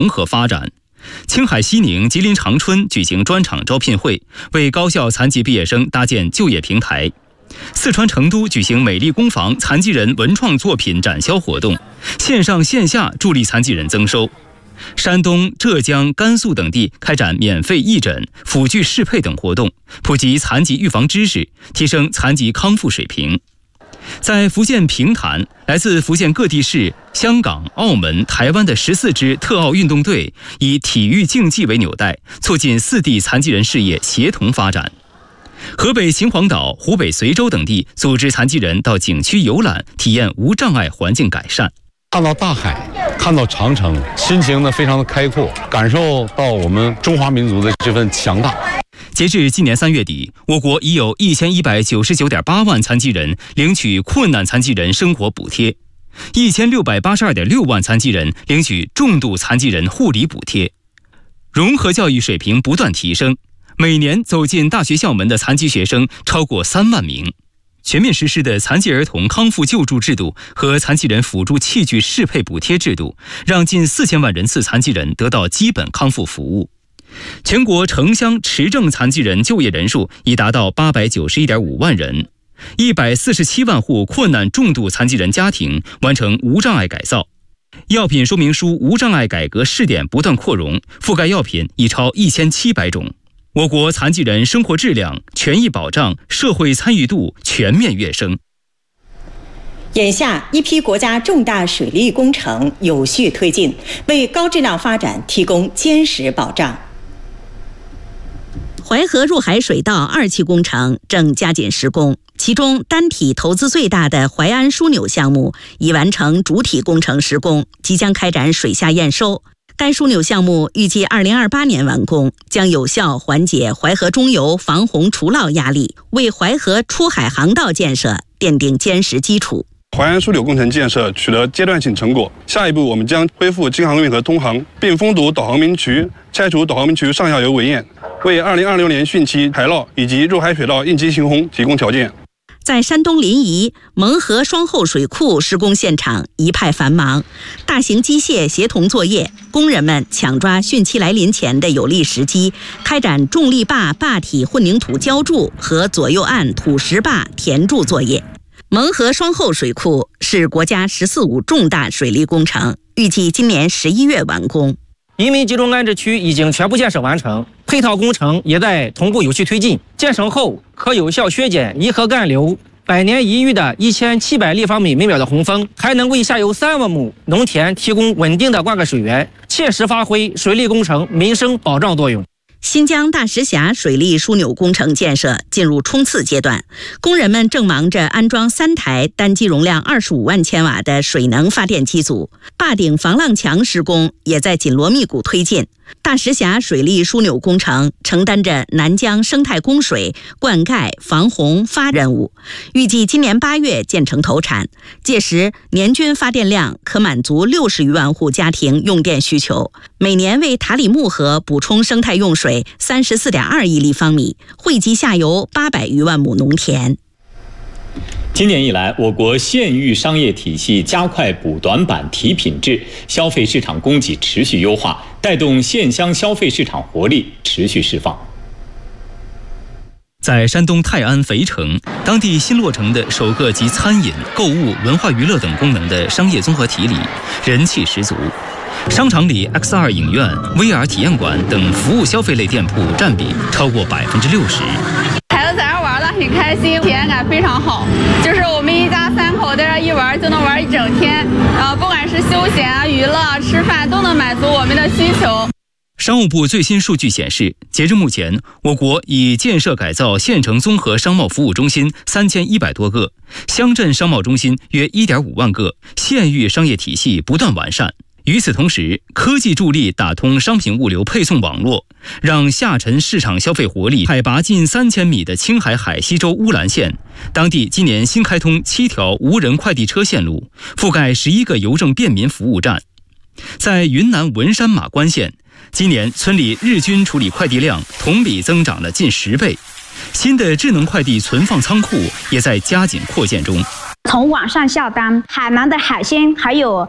融合发展。青海西宁、吉林长春举行专场招聘会，为高校残疾毕业生搭建就业平台。四川成都举行美丽工坊残疾人文创作品展销活动，线上线下助力残疾人增收。山东、浙江、甘肃等地开展免费义诊、辅具适配等活动，普及残疾预防知识，提升残疾康复水平。在福建平潭，来自福建各地市、香港、澳门、台湾的14支特奥运动队以体育竞技为纽带，促进4地残疾人事业协同发展。河北秦皇岛、湖北随州等地组织残疾人到景区游览，体验无障碍环境改善。 看到大海，看到长城，心情呢非常的开阔，感受到我们中华民族的这份强大。 截至今年3月底，我国已有1199.8万残疾人领取困难残疾人生活补贴，1682.6万残疾人领取重度残疾人护理补贴。融合教育水平不断提升，每年走进大学校门的残疾学生超过3万名。全面实施的残疾儿童康复救助制度和残疾人辅助器具适配补贴制度，让近4000万人次残疾人得到基本康复服务。全国城乡持证残疾人就业人数已达到891.5万人，147万户困难重度残疾人家庭完成无障碍改造。药品说明书无障碍改革试点不断扩容，覆盖药品已超1700种。我国残疾人生活质量、权益保障、社会参与度全面跃升。 眼下，一批国家重大水利工程有序推进，为高质量发展提供坚实保障。 淮河入海水道2期工程正加紧施工，其中单体投资最大的淮安枢纽项目已完成主体工程施工，即将开展水下验收。该枢纽项目预计2028年完工，将有效缓解淮河中游防洪除涝压力，为淮河出海航道建设奠定坚实基础。 淮安枢纽工程建设取得阶段性成果，下一步我们将恢复京杭运河通航，并封堵导航明渠，拆除导航明渠上下游围堰，为2026年汛期海涝以及入海水道应急行洪提供条件。 在山东临沂蒙河双后水库施工现场一派繁忙，大型机械协同作业，工人们抢抓汛期来临前的有利时机，开展重力坝坝体混凝土浇筑和左右岸土石坝填筑作业。蒙河双后水库是国家“14·5”重大水利工程，预计今年11月完工。 移民集中安置区已经全部建设完成，配套工程也在同步有序推进。建成后可有效削减沂河干流100年一遇的1700立方米每秒的洪峰，还能为下游3万亩农田提供稳定的灌溉水源，切实发挥水利工程民生保障作用。 新疆大石峡水利枢纽工程建设进入冲刺阶段，工人们正忙着安装3台单机容量25万千瓦的水能发电机组，坝顶防浪墙施工也在紧锣密鼓推进。大石峡水利枢纽工程承担着南江生态供水、灌溉、防洪发任务，预计今年8月建成投产，届时年均发电量可满足60余万户家庭用电需求，每年为塔里木河补充生态用水34.2亿立方米，惠及下游800余万亩农田。 今年以来，我国县域商业体系加快补短板、提品质，消费市场供给持续优化，带动县乡消费市场活力持续释放。 在山东泰安肥城，当地新落成的首个集餐饮、购物、文化娱乐等功能的商业综合体里，人气十足。商场里 XR 影院、VR 体验馆等服务消费类店铺占比超过60%。 孩子在这玩的很开心，体验感非常好。就是我们一家3口在这一玩就能玩一整天，不管是休闲啊、娱乐、吃饭都能满足我们的需求。 商务部最新数据显示，截至目前，我国已建设改造县城综合商贸服务中心3100多个，乡镇商贸中心约1.5万个，县域商业体系不断完善。与此同时，科技助力打通商品物流配送网络，让下沉市场消费活力。海拔近3000米的青海海西州乌兰县，当地今年新开通7条无人快递车线路，覆盖11个邮政便民服务站。在云南文山马关县，今年村里日均处理快递量同比增长了近10倍，新的智能快递存放仓库也在加紧扩建中。 从网上下单，海南的海鲜还有